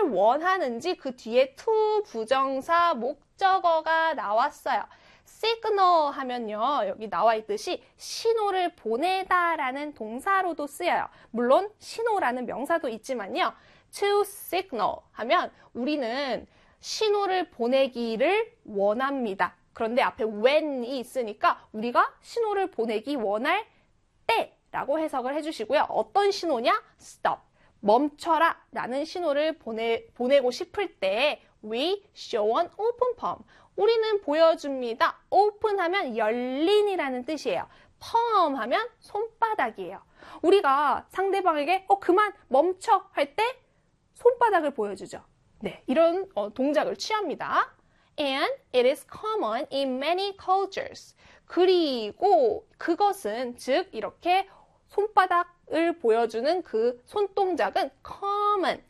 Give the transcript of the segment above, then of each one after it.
무엇을 원하는지 그 뒤에 to 부정사 목적어가 나왔어요. signal 하면요, 여기 나와 있듯이 신호를 보내다라는 동사로도 쓰여요. 물론 신호라는 명사도 있지만요. to signal 하면 우리는 신호를 보내기를 원합니다. 그런데 앞에 when이 있으니까 우리가 신호를 보내기 원할 때라고 해석을 해주시고요. 어떤 신호냐? stop. 멈춰라 라는 신호를 보내고 싶을 때 we show an open palm. 우리는 보여줍니다. open 하면 열린이라는 뜻이에요. palm 하면 손바닥이에요. 우리가 상대방에게 그만 멈춰 할 때 손바닥을 보여주죠. 네, 이런 동작을 취합니다. And it is common in many cultures. 그리고 그것은 즉 이렇게 손바닥을 보여주는 그 손동작은 common,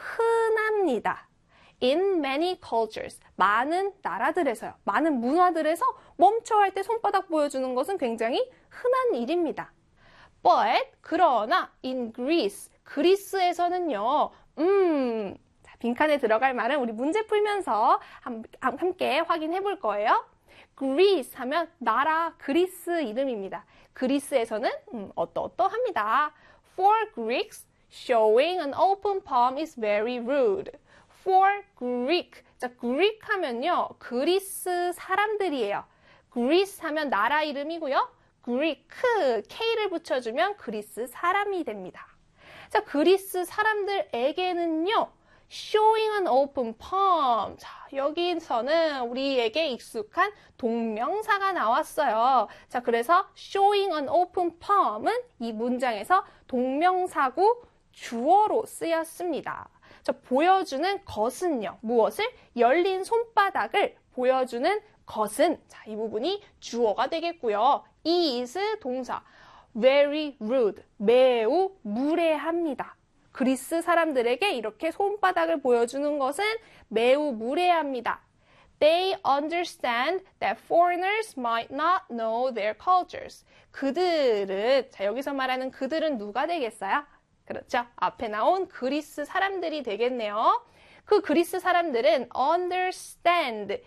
흔합니다. In many cultures, 많은 나라들에서요. 많은 문화들에서 멈춰 할 때 손바닥 보여주는 것은 굉장히 흔한 일입니다. But, 그러나 in Greece, 그리스에서는요. 자, 빈칸에 들어갈 말은 우리 문제 풀면서 함께 확인해 볼 거예요. Greece 하면 나라 그리스 이름입니다. 그리스에서는 어떠합니다. For Greeks, showing an open palm is very rude. For Greek, 자, Greek 하면요, 그리스 사람들이에요. Greece 하면 나라 이름이고요. Greek, K를 붙여주면 그리스 사람이 됩니다. 자, 그리스 사람들에게는요, showing an open palm. 자, 여기서는 우리에게 익숙한 동명사가 나왔어요. 자, 그래서 showing an open palm은 이 문장에서 동명사고 주어로 쓰였습니다. 자, 보여주는 것은요. 무엇을? 열린 손바닥을 보여주는 것은, 자, 이 부분이 주어가 되겠고요. is 동사. very rude. 매우 무례합니다. 그리스 사람들에게 이렇게 손바닥을 보여주는 것은 매우 무례합니다. They understand that foreigners might not know their cultures. 그들은, 자, 여기서 말하는 그들은 누가 되겠어요? 그렇죠. 앞에 나온 그리스 사람들이 되겠네요. 그 그리스 사람들은 understand,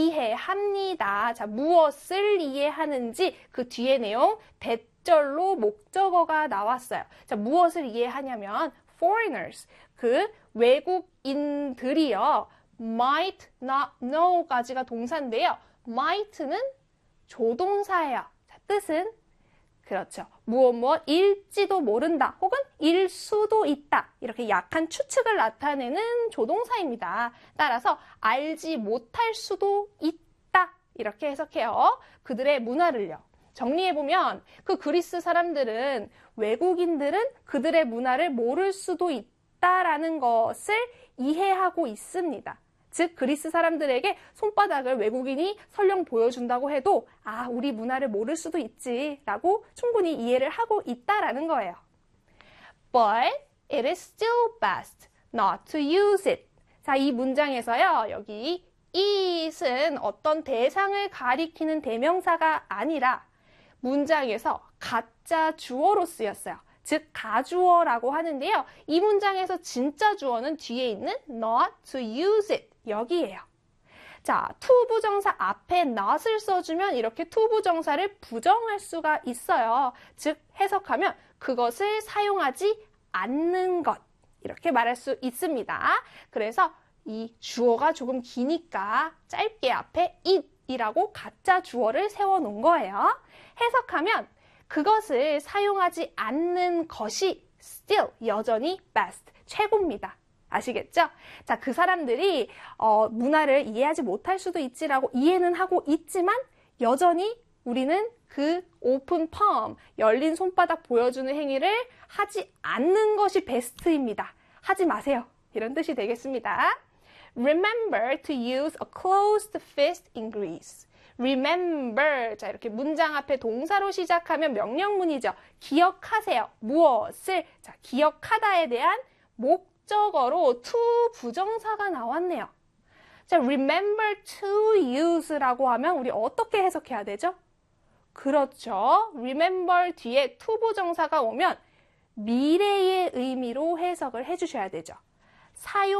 이해합니다. 자, 무엇을 이해하는지 그 뒤에 내용 대절로 목적어가 나왔어요. 자, 무엇을 이해하냐면 foreigners, 그 외국인들이요. might not know까지가 동사인데요. might는 조동사예요. 자, 뜻은 그렇죠. 무엇 일지도 모른다 혹은 일 수도 있다. 이렇게 약한 추측을 나타내는 조동사입니다. 따라서 알지 못할 수도 있다. 이렇게 해석해요. 그들의 문화를요. 정리해보면 그 그리스 사람들은 외국인들은 그들의 문화를 모를 수도 있다라는 것을 이해하고 있습니다. 즉 그리스 사람들에게 손바닥을 외국인이 설령 보여준다고 해도 아, 우리 문화를 모를 수도 있지 라고 충분히 이해를 하고 있다라는 거예요. But it is still best not to use it. 자, 이 문장에서요. 여기 it은 어떤 대상을 가리키는 대명사가 아니라 문장에서 가짜 주어로 쓰였어요. 즉 가주어라고 하는데요. 이 문장에서 진짜 주어는 뒤에 있는 not to use it 여기예요. 자, to 부정사 앞에 not을 써주면 이렇게 to 부정사를 부정할 수가 있어요. 즉 해석하면 그것을 사용하지 않는 것 이렇게 말할 수 있습니다. 그래서 이 주어가 조금 기니까 짧게 앞에 it이라고 가짜 주어를 세워놓은 거예요. 해석하면 그것을 사용하지 않는 것이 still, 여전히 best, 최고입니다. 아시겠죠? 자, 그 사람들이 문화를 이해하지 못할 수도 있지라고 이해는 하고 있지만 여전히 우리는 그 open palm, 열린 손바닥 보여주는 행위를 하지 않는 것이 베스트입니다. 하지 마세요. 이런 뜻이 되겠습니다. Remember to use a closed fist in Greece. Remember, 자 이렇게 문장 앞에 동사로 시작하면 명령문이죠. 기억하세요. 무엇을? 자, 기억하다에 대한 목적어로 to 부정사가 나왔네요. 자, remember to use라고 하면 우리 어떻게 해석해야 되죠? 그렇죠. remember 뒤에 to 부정사가 오면 미래의 의미로 해석을 해주셔야 되죠. 사용